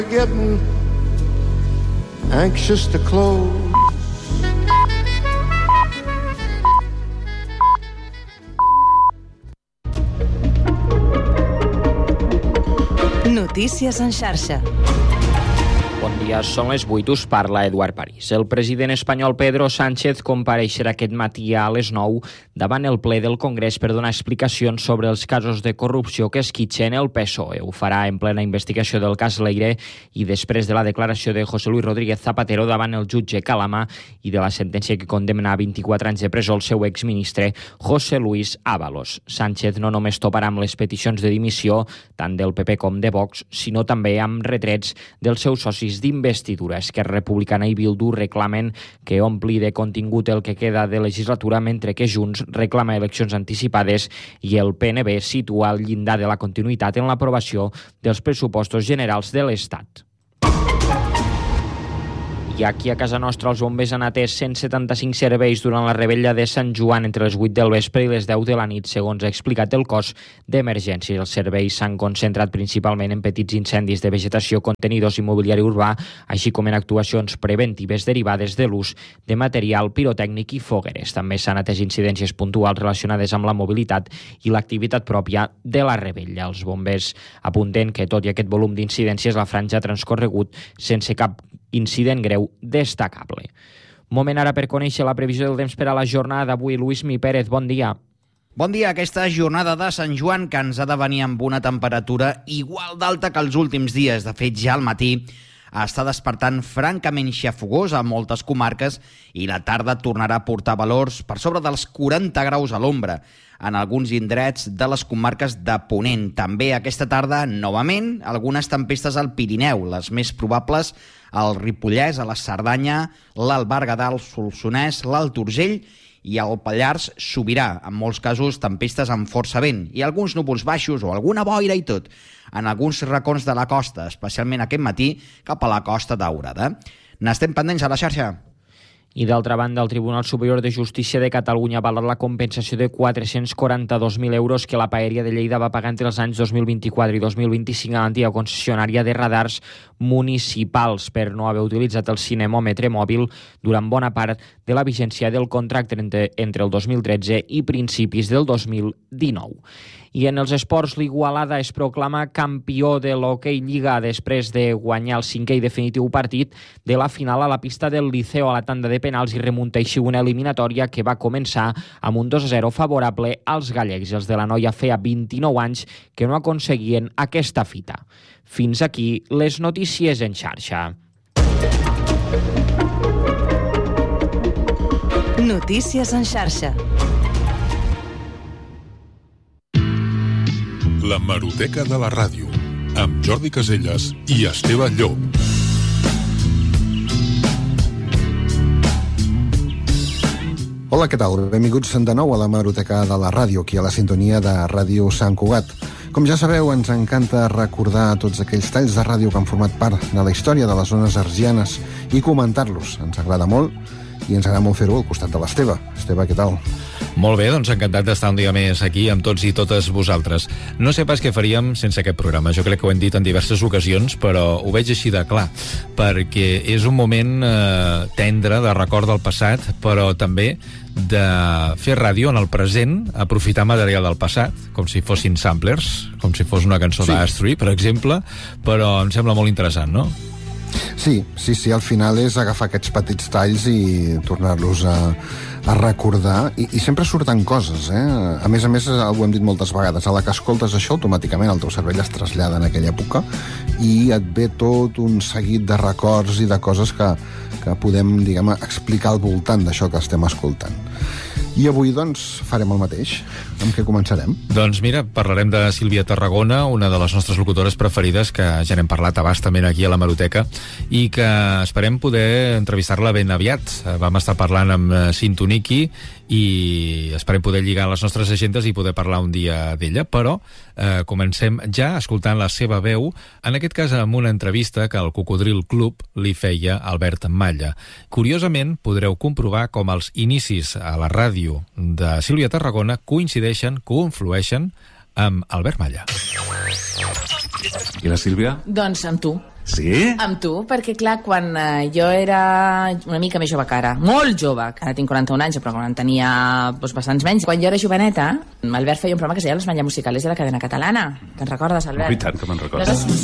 Getting anxious to close. Notícies en xarxa. Bon dia, són les 8, us parla Eduard París. El president espanyol Pedro Sánchez compareixerà aquest matí a les 9 davant el ple del Congrés per donar explicacions sobre els casos de corrupció que esquitxen el PSOE. Ho farà en plena investigació del cas Leire i després de la declaració de José Luis Rodríguez Zapatero davant el jutge Calama i de la sentència que condemna a 24 anys de presó el seu exministre José Luis Ábalos. Sánchez no només toparà amb les peticions de dimissió tant del PP com de Vox, sinó també amb retrets dels seus socis d'investidura. Esquerra Republicana i Bildu reclamen que ompli de contingut el que queda de legislatura, mentre que Junts reclama eleccions anticipades i el PNB situa el llindar de la continuïtat en l'aprovació dels pressupostos generals de l'Estat. I aquí a casa nostra els bombers han atès 175 serveis durant la rebella de Sant Joan entre les 8 del vespre i les 10 de la nit, segons ha explicat el cos d'emergències. Els serveis s'han concentrat principalment en petits incendis de vegetació, contenidors i mobiliari urbà, així com en actuacions preventives derivades de l'ús de material pirotècnic i fogueres. També s'han atès incidències puntuals relacionades amb la mobilitat i l'activitat pròpia de la rebella. Els bombers apunten que, tot i aquest volum d'incidències, la franja ha transcorregut sense cap incident greu destacable. Moment ara per conèixer la previsió del temps per a la jornada d'avui. Lluís Mi Pérez, bon dia. Bon dia. Aquesta jornada de Sant Joan que ens ha de venir amb una temperatura igual d'alta que els últims dies. De fet, ja al matí està despertant francament xafogós a moltes comarques i la tarda tornarà a portar valors per sobre dels 40 graus a l'ombra en alguns indrets de les comarques de Ponent. També aquesta tarda, novament, algunes tempestes al Pirineu, les més probables al Ripollès, a la Cerdanya, l'Alt Berguedà, el Solsonès, l'Alt Urgell i al Pallars Sobirà, en molts casos tempestes amb força vent i alguns núvols baixos o alguna boira i tot en alguns racons de la costa, especialment aquest matí cap a la Costa Daurada. N'estem pendents a la xarxa. I d'altra banda, el Tribunal Superior de Justícia de Catalunya ha avalat la compensació de 442.000 euros que la Paeria de Lleida va pagar entre els anys 2024 i 2025 a l'antiga concessionària de radars municipals per no haver utilitzat el cinemòmetre mòbil durant bona part de la vigència del contracte entre el 2013 i principis del 2019. I en els esports, l'Igualada es proclama campió de l'Hockey Lliga després de guanyar el 5è i definitiu partit de la final a la pista del Liceo a la tanda de penals i remunta així una eliminatòria que va començar amb un 2-0 favorable als gallecs. Els de la Noia feia 29 anys que no aconseguien aquesta fita. Fins aquí les notícies en xarxa. Notícies en xarxa. La Hemeroteca de la ràdio, amb Jordi Casellas i Esteve Llop. Hola, què tal? Benvinguts de nou a la Hemeroteca de la ràdio, aquí a la sintonia de Ràdio Sant Cugat. Com ja sabeu, ens encanta recordar tots aquells talls de ràdio que han format part de la història de les zones argianes i comentar-los. Ens agrada molt i ens agrada molt fer-ho al costat de l'Esteve. Esteve, què tal? Molt bé, doncs encantat d'estar un dia més aquí amb tots i totes vosaltres. No sé pas què faríem sense aquest programa. Jo crec que ho hem dit en diverses ocasions, però ho veig així de clar, perquè és un moment tendre de record del passat, però també de fer ràdio en el present, aprofitar material del passat, com si fossin samplers, com si fos una cançó d'Astro, per exemple, però em sembla molt interessant, no? Sí, al final és agafar aquests petits talls i tornar-los a recordar, i sempre surten coses, A més, ho hem dit moltes vegades, a la que escoltes això, automàticament el teu cervell es trasllada en aquella època i et ve tot un seguit de records i de coses que podem, diguem, explicar al voltant d'això que estem escoltant. I avui, doncs, farem el mateix. Amb què començarem? Doncs mira, parlarem de Sílvia Tarragona, una de les nostres locutores preferides, que ja n'hem parlat a bastament aquí a l'Hemeroteca, i que esperem poder entrevistar-la ben aviat. Vam estar parlant amb Sintoniki i esperem poder lligar les nostres agendes i poder parlar un dia d'ella, però comencem ja escoltant la seva veu, en aquest cas amb una entrevista que el Cocodril Club li feia a Albert Malla. Curiosament, podreu comprovar com els inicis a la ràdio de Sílvia Tarragona conflueixen amb Albert Malla. I la Sílvia? Doncs amb tu. Sí? Amb tu, perquè clar, quan jo era una mica més jove que ara, molt jove, que ara tinc 41 anys, però quan en tenia bastants menys, quan jo era joveneta, Albert feia un programa que es deia Les Mañanas Musicales de la cadena catalana. Te'n recordes, Albert? I tant que me'n recordo.